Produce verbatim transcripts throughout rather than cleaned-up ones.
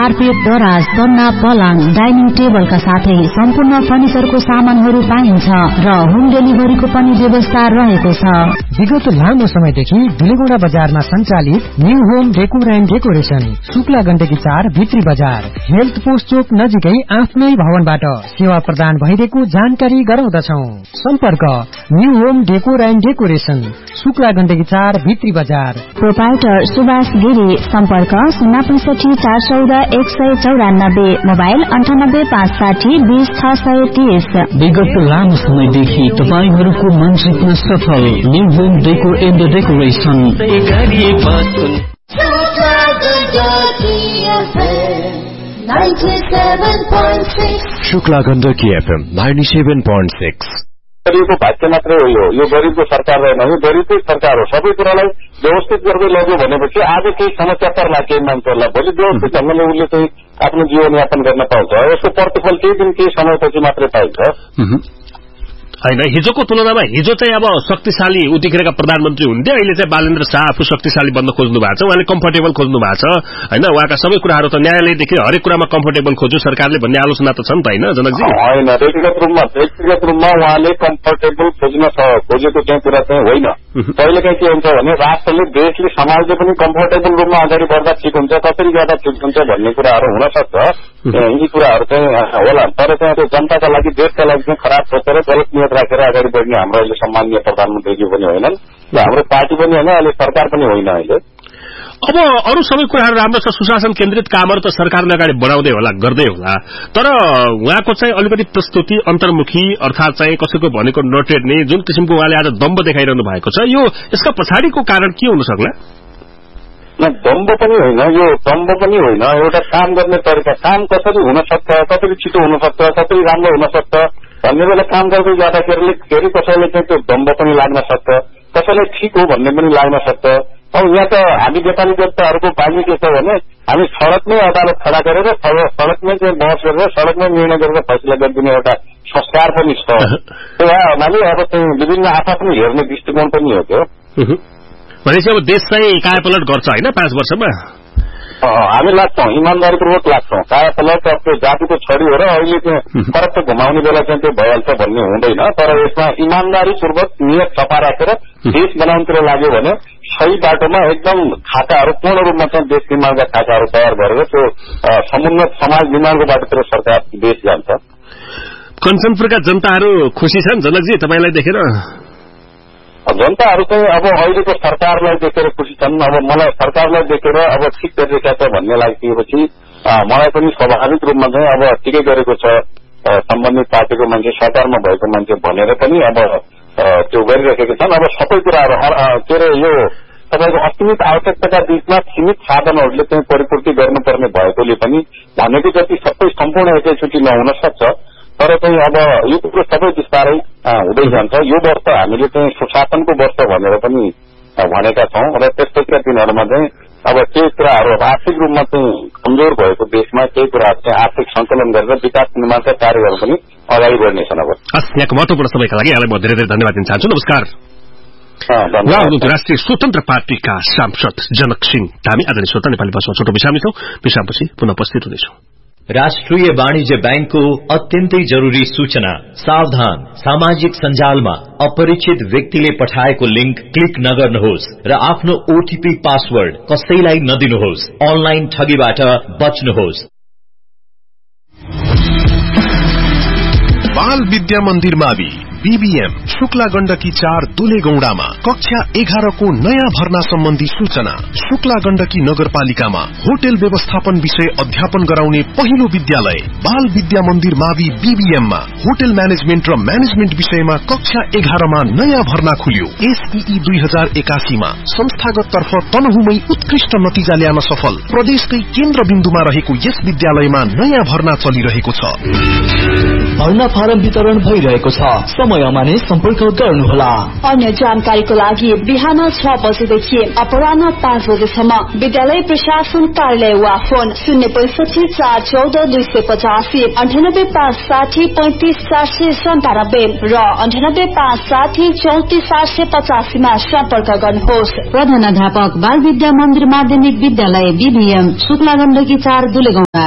Carpet, दराज, तन्ना, पलङ, dining टेबलका साथै सम्पूर्ण फर्निचरको सामानहरू पाइन्छ र होम डेलिभरीको पनि व्यवस्था रहेको छ। विगत लामो समयदेखि दुलेगौडा बजारमा सञ्चालित new home decor and decoration, Shukla Gandaki चार भित्री बजार, हेल्थ पोस्ट चोक नजिकै आफ्नै भवनबाट सेवा प्रदान भइरहेको जानकारी गराउँदछौ। सम्पर्क new home decor and decoration, Shukla Gandaki चार भित्री बजार। प्रोपाइटर सुभाष गिरी, सम्पर्क शून्य पैंसठी चार चौध एक सय चौरानब्बे, मोबाइल अन्ठानब्बे पाँच साठी बीस छ सय तीस। विगत लामो समयदेखि तपाईहरूको मन जित्न सफल new home decor and decoration. Shukla Gandaki FM ninety-seven point six। गरीबको भाग्य मात्रै हो, यो गरीबको सरकार रहेन, यो गरीबकै सरकार हो। सबै कुरालाई व्यवस्थित गर्दै लग्यो भनेपछि आज केही समस्या पर्ला केही मान्छेहरूलाई, भोलि व्यवस्थित ढंगले उसले चाहिँ आफ्नो जीवनयापन गर्न पाउँछ। यसको प्रतिफल केही दिन केही समयपछि मात्रै पाइन्छ होइन। हिजोको तुलनामा हिजो चाहिँ अब शक्तिशाली उतिखेरका प्रधानमन्त्री हुन्थे, अहिले चाहिँ बालेन्द्र शाह आफू शक्तिशाली बन्न खोज्नु भएको छ, उहाँले कम्फर्टेबल खोज्नु भएको छ होइन। उहाँका सबै कुराहरू त न्यायालयदेखि हरेक कुरामा कम्फर्टेबल खोज्यो सरकारले भन्ने आलोचना त छ नि त होइन जनकजी? होइन, व्यक्तिगत रूपमा व्यक्तिगत रूपमा उहाँले कम्फर्टेबल खोज्न खोजेको चाहिँ कुरा चाहिँ होइन। पहिले चाहिँ के हुन्छ भने राष्ट्रले देशले समाजले पनि कम्फर्टेबल रूपमा अगाडि बढ्दा ठिक हुन्छ, कसरी गर्दा ठिक हुन्छ भन्ने कुराहरू हुन सक्छ। यी कुराहरू चाहिँ होला, तर चाहिँ त्यो जनताका लागि देशका लागि चाहिँ खराब सोचेर गलत नियत राखेर अगाडि बढ्ने हाम्रो अहिले सम्माननीय प्रधानमन्त्रीजी पनि होइनन्, हाम्रो पार्टी पनि होइन, अहिले सरकार पनि होइन। अहिले अब अरू सबै कुराहरू राम्रो छ, सुशासन केन्द्रित कामहरू त सरकारले अगाडि बढाउँदै होला, गर्दै होला, तर उहाँको चाहिँ अलिकति प्रस्तुति अन्तर्मुखी अर्थात चाहिँ कसैको भनेको नटेर्ने जुन किसिमको उहाँले आज दम्ब देखाइरहनु भएको छ, यो यसका पछाडिको कारण के हुन सक्ला? दम्ब पनि होइन, यो दम्ब पनि होइन, एउटा काम गर्ने तरिका, काम कसरी हुन सक्छ, कसरी छिटो हुन सक्छ, कसरी राम्रो हुन सक्छ भन्ने बेला काम गर्दै जाँदाखेरि फेरि कसैले चाहिँ त्यो दम्ब पनि लाग्न सक्छ, कसैलाई ठिक हो भन्ने पनि लाग्न सक्छ। अब यहाँ त हामी नेपाली जनताहरूको बानी के छ भने हामी सड़कमै अदालत खड़ा गरेर सड़कमै चाहिँ बहस गरेर सड़कमै निर्णय गरेर फैसला गरिदिने एउटा संस्कार पनि छ। त्यो हुनाले अब चाहिँ विभिन्न आफ्नो हेर्ने दृष्टिकोण पनि हो। त्यो भनेपछि अब देश चाहिँ कायापलट गर्छ होइन पाँच वर्षमा? हामी लाग्छौँ, इमान्दारीपूर्वक लाग्छौँ। कायापलट त्यो जातिको छडी हो र अहिले चाहिँ फरक घुमाउने बेला चाहिँ त्यो भइहाल्छ भन्ने हुँदैन, तर यसमा इमान्दारीपूर्वक नियत सफा राखेर देश बनाउनतिर लाग्यो भने सही बाटोमा एकदम खाताहरू पूर्ण रूपमा चाहिँ देश निर्माणका खाताहरू तयार गरेर त्यो समुन्नत समाज निर्माणको बाटोतिर सरकार देश जान्छ। कञ्चनपुरका जनताहरू खुसी छन् जनकजी तपाईँलाई देखेर? जनताहरू चाहिँ अब अहिलेको सरकारलाई देखेर खुसी छन्। अब मलाई सरकारलाई देखेर अब ठिक गरिरहेका छ भन्ने लागिसकेपछि मलाई पनि स्वाभाविक रूपमा चाहिँ अब ठिकै गरेको छ सम्बन्धित पार्टीको मान्छे, सरकारमा भएको मान्छे भनेर पनि अब त्यो गरिरहेका छन्। अब सबै कुराहरू के अरे यो तपाईँको असीमित आवश्यकताका बीचमा सीमित साधनहरूले चाहिँ परिपूर्ति गर्नुपर्ने भएकोले पनि भनेको जति सबै सम्पूर्ण एकैचोटि नहुन सक्छ, तर चाहिँ अब यो कुरो सबै बिस्तारै हुँदै जान्छ। यो वर्ष हामीले चाहिँ सुशासनको वर्ष भनेर पनि भनेका छौँ र त्यसपछिका दिनहरूमा चाहिँ अब केही कुराहरू आर्थिक रूपमा चाहिँ कमजोर भएको देशमा केही कुराहरू चाहिँ आर्थिक सञ्चालन गरेर विकास निर्माणका कार्यहरू पनि अगाडि बढ्नेछन्। अब यहाँको महत्वपूर्ण समयका लागि यहाँलाई म धेरै धेरै धन्यवाद दिन चाहन्छु। नमस्कार। राष्ट्रिय स्वतन्त्र पार्टीका सांसद जनक सिंह धामी। आदरणीय श्रोता, नेपाली भाषामा छोटो विश्रामी छौं, विश्रामपछि पुनः उपस्थित हुनेछौं। राष्ट्रिय वाणिज्य बैंकको अत्यन्तै जरूरी सूचना। सावधान, सामाजिक सञ्जालमा अपरिचित व्यक्तिले पठाएको लिंक क्लिक नगर्नुहोस् र आफ्नो ओटीपी पासवर्ड कसैलाई नदिनुहोस्। अनलाइन ठगीबाट बच्नुहोस्। बाल विद्या मन्दिर मावि बीबीएम शुक्ला गण्डकी चार दुलेगौडामा कक्षा एघारको नयाँ भर्ना सम्बन्धी सूचना। शुक्ला गण्डकी नगरपालिकामा होटल व्यवस्थापन विषय अध्यापन गराउने पहिलो विद्यालय बाल विद्या मन्दिर मावि बीबीएममा होटल म्यानेजमेन्ट र म्यानेजमेन्ट विषयमा कक्षा एघारमा नयाँ भर्ना खुल्यो। एसईई दुई हजार एकासीमा संस्थागत तर्फ तनहुमै उत्कृष्ट नतिजा ल्याउन सफल प्रदेशकै केन्द्रबिन्दुमा रहेको यस विद्यालयमा नयाँ भर्ना चलिरहेको छ। भर्ना फारम वितरण भइरहेको छ, समयमा नै सम्पर्क गर्नुहोला। अन्य जानकारीको लागि बिहान छ बजेदेखि अपराह्न पाँच बजेसम्म विद्यालय प्रशासन कार्यालय वा फोन शून्य पैंसठी चार चौध दुई सय पचासी अन्ठानब्बे पाँच साठी पैंतिस चार सय सन्तानब्बे र अन्ठानब्बे पाँच साठी चौतिस चार सय पचासीमा सम्पर्क गर्नुहोस्। प्रधानाध्यापक बाल विद्या मन्दिर माध्यमिक विद्यालय बीबीएम शुक्ला गण्डकी चार दुलेगौडा।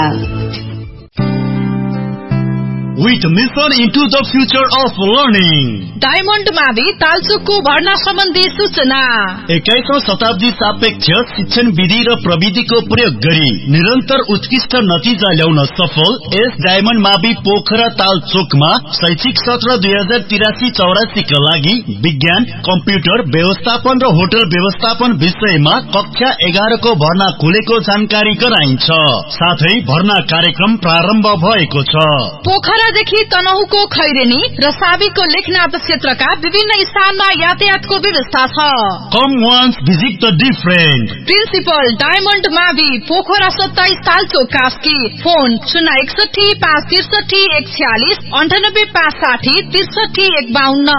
with mission into the future of learning. Diamond मावि तालचोकको भर्ना सम्बन्धी सूचना। एक्काइसौं शताब्दी सापेक्ष शिक्षण विधि र प्रविधिको प्रयोग गरी निरन्तर उत्कृष्ट नतिजा ल्याउन सफल एस डायमण्ड मावि पोखरा तालचोकमा शैक्षिक सत्र दुई हजार तिरासी चौरासी का लागि विज्ञान, कम्प्युटर व्यवस्थापन र होटल व्यवस्थापन विषयमा कक्षा एघार को भर्ना खुलेको जानकारी गराइन्छ। साथै भर्ना कार्यक्रम प्रारम्भ भएको छ। पोखरादेखि तनहुको खैरेनी र साबीको लेखनाथ क्षेत्रका विभिन्न स्थानमा यातायातको व्यवस्था छ। कम once visit the different. Principal diamond मावि पोखरा सत्ताइस तालचोक कास्की। फोन शून्य एकसठी पाँच त्रिसठी एक छ्यालिस अन्ठानब्बे पाँच साठी त्रिसठी एक बाहन्न।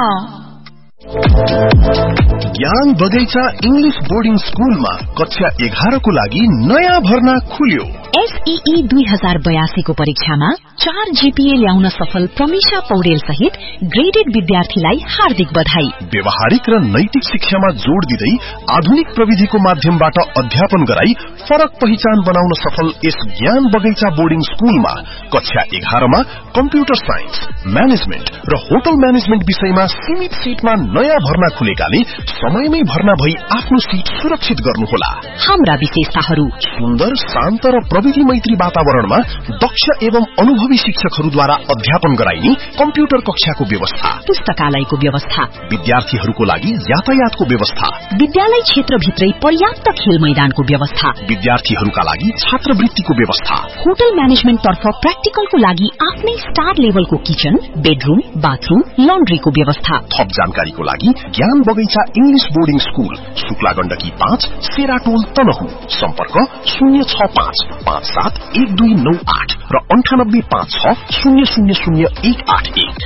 ज्ञान बगैंचा इंग्लिश बोर्डिंग स्कूलमा कक्षा एघार को लागि नयाँ भर्ना खुल्यो। एसईई दुई हजार बयासी को परीक्षामा चार जीपीए ल्याउन सफल प्रमिशा पौडेल सहित ग्रेडेड विद्यार्थीलाई हार्दिक बधाई। व्यवहारिक र नैतिक शिक्षामा जोड़ दिँदै आधुनिक प्रविधिको माध्यमबाट अध्यापन गराई फरक पहिचान बनाउन सफल यस ज्ञान बगैंचा बोर्डिंग स्कूलमा कक्षा एघारमा कम्प्युटर साइन्स, म्यानेजमेन्ट र होटल म्यानेजमेन्ट विषयमा सीमित सीटमा नयाँ भर्ना खुलेकाले समयमै भर्ना भई आफ्नो सीट सुरक्षित गर्नुहोला। हाम्रा विशेषताहरू सुन्दर, शान्त र प्रविधि मैत्री वातावरणमा दक्ष एवं अनुभवी शिक्षकहरूद्वारा अध्यापन गराइने कम्प्युटर कक्षाको व्यवस्था, पुस्तकालयको व्यवस्था, विद्यार्थीहरूको लागि यातायातको व्यवस्था, विद्यालय क्षेत्रभित्रै पर्याप्त खेल मैदानको व्यवस्था, विद्यार्थीहरूका लागि छात्रवृत्तिको व्यवस्था, होटल म्यानेजमेन्ट तर्फ प्र्याक्टिकलको लागि आफ्नै स्टार लेभलको किचन, बेडरूम, बाथरूम, लन्ड्रीको व्यवस्था। थप जानकारीको लागि ज्ञान बगैंचा English boarding school, Shukla Gandaki पाँच, सेराटोल तनहु। सम्पर्क शून्य छ पाँच पाँच सात एक दुई नौ आठ र अन्ठानब्बे पाँच छ शून्य शून्य शून्य एक आठ एक।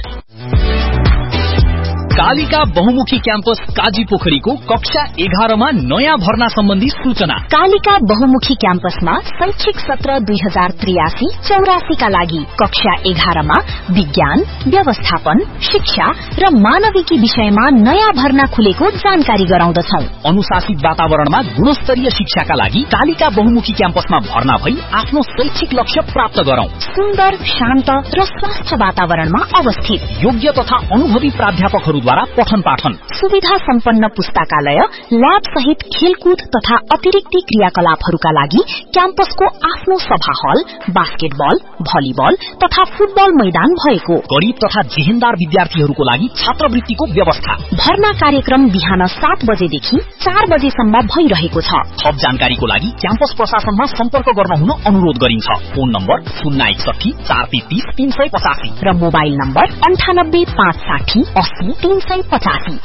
कालिका बहुमुखी क्याम्पस काजी पोखरीको कक्षा एघारमा नयाँ भर्ना सम्बन्धी सूचना। कालिका बहुमुखी क्याम्पसमा शैक्षिक सत्र दुई हजार त्रियासी चौरासी का लागि कक्षा एघारमा विज्ञान, व्यवस्थापन, शिक्षा र मानविकी विषयमा नयाँ भर्ना खुलेको जानकारी गराउँदछौ। अनुशासित वातावरणमा गुणस्तरीय शिक्षाका लागि कालिका बहुमुखी क्याम्पसमा भर्ना भई आफ्नो शैक्षिक लक्ष्य प्राप्त गरौं। सुन्दर, शान्त र स्वस्थ वातावरणमा अवस्थित योग्य तथा अनुभवी प्राध्यापकहरू द्वारा पठन पाठन, सुविधा सम्पन्न पुस्तकालय, ल्याब सहित खेलकुद तथा अतिरिक्त क्रियाकलापहरूका लागि क्याम्पसको आफ्नो सभा हल, बास्केटबल, भलिबल तथा फुटबल मैदान भएको, गरीब तथा जेहेन्दार विद्यार्थीहरूको लागि छात्रवृत्तिको व्यवस्था। भर्ना कार्यक्रम बिहान सात बजेदेखि चार बजेसम्म भइरहेको छ। थप जानकारीको लागि क्याम्पस प्रशासनमा सम्पर्क गर्न हुन अनुरोध गरिन्छ। फोन नम्बर शून्य एकसठी चार तेत्तीस तीन सय पचासी र मोबाइल नम्बर अन्ठानब्बे पाँच साठी अस्सी तीन सय पचासी।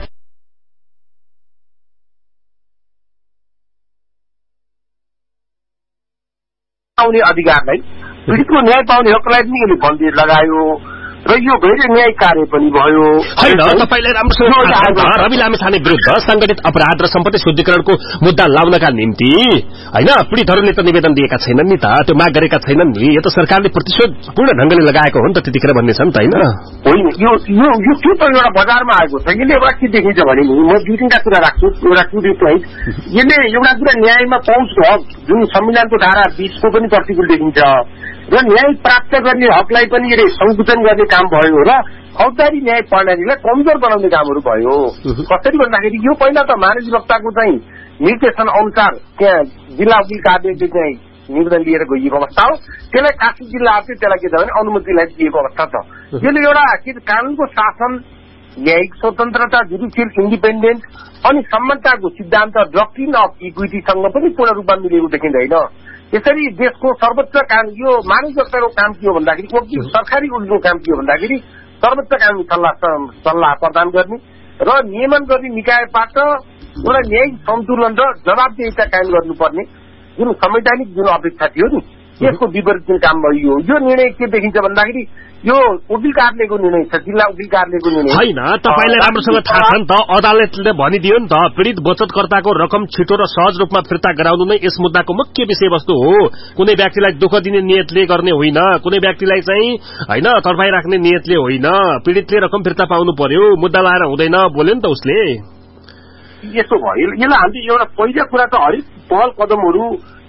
पाउने अधिकारलाई, पीडितको न्याय पाउने हकलाई पनि यसले बन्दी लगायो र यो गैर न्यायिक कार्य पनि भयो। होइन, तपाईलाई राम्रोसँग रवि लामिछाने विरुद्ध संगठित अपराध र सम्पत्ति शुद्धिकरणको मुद्दा लाउनका निम्ति होइन पीडितहरूले त निवेदन दिएका छैनन् नि त, त्यो माग गरेका छैनन् नि। यो त सरकारले प्रतिशोध पूर्ण ढंगले लगाएको हो नि त त्यतिखेर भन्ने छ नि त। होइन, होइन यो यो यो के त एउटा बजारमा आएको छ। यसले एउटा के देखिन्छ भने नि, म दुई तिनवटा कुरा राख्छु। एउटा टु पोइन्ट, यसले एउटा कुरा न्यायमा पहुँचको हक जुन संविधानको धारा बीसको पनि प्रतिकूल देखिन्छ र न्याय प्राप्त गर्ने हकलाई पनि यसले संकुचन गर्ने काम भयो र फौजदारी न्याय प्रणालीलाई कमजोर बनाउने कामहरू भयो। कसरी भन्दाखेरि यो पहिला त महाधिवक्ताको चाहिँ निर्देशन अनुसार त्यहाँ जिल्ला वकिल कार्यालयले चाहिँ निवेदन लिएर गइएको अवस्था हो। त्यसलाई कास्की जिल्लाहरूले त्यसलाई के छ भने अनुमतिलाई दिएको अवस्था छ। यसले एउटा के कानूनको शासन, न्यायिक स्वतन्त्रता, जुडिसियल इन्डिपेन्डेन्स अनि सम्मतताको सिद्धान्त डक्ट्रिन अफ इक्विटीसँग पनि पूर्ण रूपमा मिलेको देखिँदैन। यसरी देशको सर्वोच्च काम यो महाधिवक्ताको काम के हो भन्दाखेरि, वकिल सरकारी वकिलको काम के हो भन्दाखेरि सर्वोच्च कानूनी सल्लाह सल्लाह प्रदान गर्ने र नियमन गर्ने निकायबाट एउटा न्यायिक सन्तुलन र जवाबदेहिता कायम गर्नुपर्ने जुन संवैधानिक जुन अपेक्षा थियो नि, त्यसको विपरीत जुन काम भयो। यो निर्णय के देखिन्छ भन्दाखेरि यो वकिल कार्यालयको निर्णय छ, जिल्ला वकिल कार्यालयको निर्णय होइन। तपाईलाई राम्रोसँग थाहा छ नि त, अदालतले भनिदियो नि त, पीडित बचतकर्ताको रकम छिटो र सहज रूपमा फिर्ता गराउनु नै यस मुद्दाको मुख्य विषयवस्तु हो। कुनै व्यक्तिलाई दुःख दिने नियतले गर्ने होइन, कुनै व्यक्तिलाई चाहिँ होइन तर्फाई राख्ने नियतले होइन। पीडितले रकम फिर्ता पाउनु पर्यो, मुद्दा लाएर हुँदैन बोल्यो नि त उसले। यसो भयो। यसलाई हामीले एउटा पहिलो कुरा त हरेक पहल कदमहरू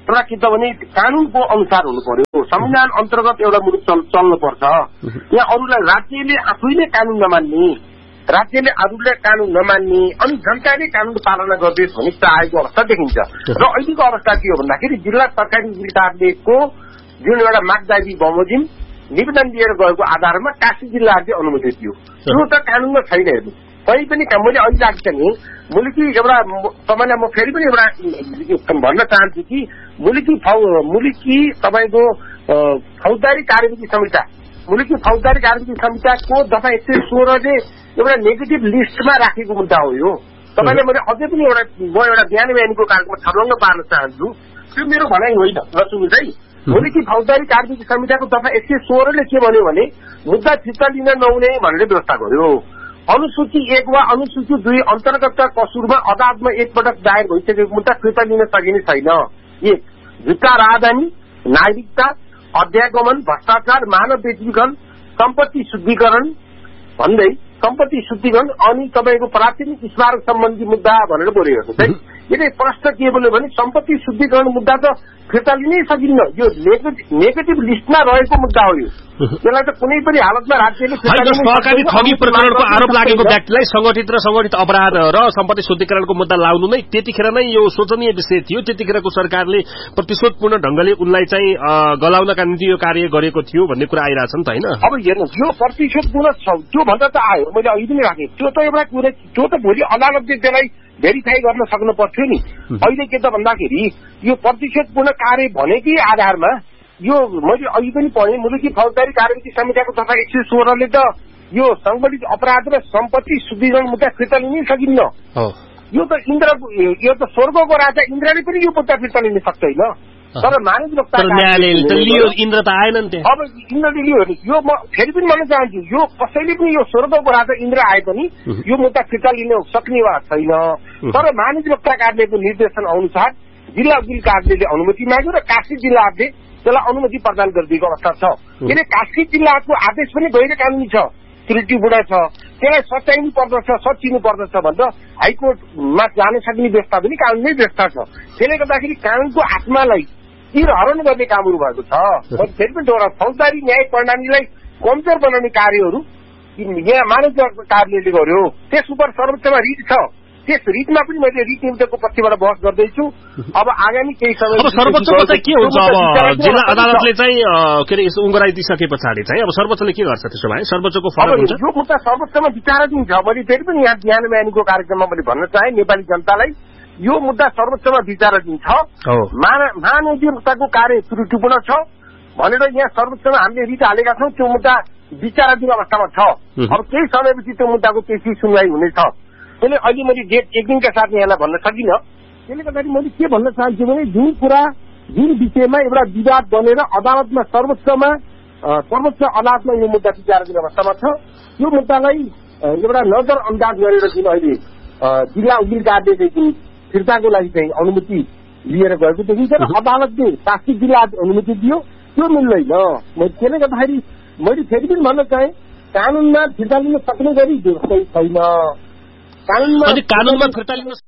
एउटा के त भने कानूनको अनुसार हुनु पर्यो, संविधान अन्तर्गत एउटा मुलुक चल्नुपर्छ। यहाँ अरूलाई राज्यले आफैले कानून नमान्ने, राज्यले अरूलाई कानून नमान्ने अनि जनताले कानून पालना गर्दैछ भने चाहेको अवस्था देखिन्छ। र अहिलेको अवस्था के हो भन्दाखेरि जिल्ला सरकारी वकिल कार्यालयको जुन एउटा मागदारी बमोजिम निवेदन दिएर गएको आधारमा काशी जिल्लाहरूले अनुमति दियो। त्यो त कानूनमा छैन। हेर्नु कहीँ पनि मैले अहिले लाग्छ नि मुलुकी एउटा तपाईँलाई म फेरि पनि एउटा भन्न चाहन्छु कि मुलुकी मुलुकी तपाईँको फौजदारी कार्यविधि संहिता मुलुकी फौजदारी कार्यविधि संहिताको दफा एक सय सोह्रले एउटा नेगेटिभ लिस्टमा राखेको मुद्दा हो यो। तपाईँले मैले अझै पनि एउटा म एउटा बिहान बिहानीको कार्यक्रममा छर्लङ्ग पार्न चाहन्छु, त्यो मेरो भनाइ होइन। नसुन्नु है, मुलुकी फौजदारी कार्यविधि संहिताको दफा एक सय सोह्रले के भन्यो भने मुद्दा फिर्ता लिन नहुने भनेर व्यवस्था गर्यो। अनुसूची एक वा अनुसूची दुई अन्तर्गतका कसुरमा अदालतमा एकपटक दायर भइसकेको मुद्दा फिर्ता लिन सकिने छैन। एक, झुट्टा राजधानी, नागरिकता, अध्यागमन, भ्रष्टाचार, मानव बेचबिखन, सम्पत्ति शुद्धिकरण भन्दै सम्पत्ति शुद्धिकरण अनि तपाईँको प्राथमिक स्मारक सम्बन्धी मुद्दा भनेर बोलेको छ। यदि प्रश्न के बोल्यो भने सम्पत्ति शुद्धिकरण मुद्दा त फिर्ता लिनै सकिन्न, यो नेगेटिभ लिस्टमा रहेको मुद्दा हो। यो त्यसलाई त कुनै पनि हालतमा राज्यले सहकारी ठगी प्रकरणको आरोप लागेको व्यक्तिलाई संगठित र संगठित अपराध र सम्पत्ति शुद्धिकरणको मुद्दा लाउनु नै त्यतिखेर नै यो शोचनीय विषय थियो। त्यतिखेरको सरकारले प्रतिशोधपूर्ण ढंगले उनलाई चाहिँ गलाउनका निम्ति यो कार्य गरेको थियो भन्ने कुरा आइरहेछ नि त होइन। अब हेर्नु यो प्रतिशोधपूर्ण त्यो भन्दा त आयो, मैले अहिले नै राखेँ। त्यो त एउटा कुरा, त्यो त भोलि अदालतले त्यसलाई भेरिफाई गर्न सक्नु पर्थ्यो नि। अहिले के त भन्दाखेरि यो प्रतिशोधपूर्ण कार्य भनेकै आधारमा यो मैले अघि पनि पढेँ, मुलुकी फौजदारी कार्यविधि संहिताको दफा एक सय सोह्रले त यो संगठित अपराध र सम्पत्ति शुद्धिकरण मुद्दा फिर्ता लिनै सकिन्न। यो त इन्द्र यो त स्वर्गको राजा इन्द्रले पनि यो मुद्दा फिर्ता लिन सक्दैन। तर मानिस इन्द्र त आएनन् त्यहाँ। अब इन्द्रले लियो भने यो म फेरि पनि भन्न चाहन्छु, यो कसैले पनि यो स्वर्गको राजा इन्द्र आए पनि यो मुद्दा फिर्ता लिन सक्ने वा छैन। तर मानिस रक्षा कार्यालयको निर्देशन अनुसार जिल्ला वकिल कार्यालयले अनुमति माग्यो र काशी जिल्लाले त्यसलाई अनुमति प्रदान गरिदिएको अवस्था छ। किन काशी जिल्लाको आदेश पनि गैर कानुनी छ, त्रुटिपूर्ण छ, त्यसलाई सच्याइनु पर्दछ, सचिनु पर्दछ भनेर हाइकोर्टमा जान सक्ने व्यवस्था पनि कानुनै व्यवस्था छ। त्यसले गर्दाखेरि कानुनको आत्मालाई हरण गर्ने कामहरू भएको छ। फेरि पनि एउटा फौजदारी न्याय प्रणालीलाई कमजोर बनाउने कार्यहरू यहाँ मानव कार्यालयले गर्यो। त्यस उप सर्वोच्चमा रिट छ, त्यस रिटमा पनि मैले रिट निमित्तको पक्षबाट बहस गर्दैछु। अब आगामी केही समय अब सर्वोच्चमा चाहिँ के हुन्छ? अब जिल्ला अदालतले चाहिँ के अरे यसो उङ्गराइ दिइसके पछाडि चाहिँ अब सर्वोच्चले के गर्छ त्यसो भए? सर्वोच्चको फरक हुन्छ? यो मुद्दा सर्वोच्चमा विचाराधीन छ। मैले फेरि पनि यहाँ बिहान बिहानीको कार्यक्रममा मैले भन्न चाहे नेपाली जनतालाई यो मुद्दा सर्वोच्चमा विचाराधीन छ। महाधिवक्ताको कार्य त्रुटिपूर्ण छ भनेर यहाँ सर्वोच्चमा हामीले रिट हालेका छौँ। त्यो मुद्दा विचाराधीन अवस्थामा छ। अब केही समयपछि त्यो मुद्दाको केही सुनवाई हुनेछ। त्यसले अहिले मैले डेट एक दिनका साथ यहाँलाई भन्न सकिनँ। त्यसले गर्दाखेरि मैले के भन्न चाहन्छु भने जुन कुरा जुन विषयमा एउटा विवाद बनेर अदालतमा सर्वोच्चमा सर्वोच्च अदालतमा यो मुद्दा विचाराधीन अवस्थामा छ, यो मुद्दालाई एउटा नजरअन्दाज गरेर जुन अहिले जिल्ला वकिल कार्यालयले फिर्ताको लागि चाहिँ अनुमति लिएर गएको देखिन्छ र अदालतले काशी जिल्ला अनुमति दियो, त्यो मिल्दैन। त्यसले गर्दाखेरि मैले फेरि पनि भन्न चाहेँ कानूनमा फिर्ता लिन सक्ने गरी व्यवस्था छैन। कानूनमा फिर्ता लिन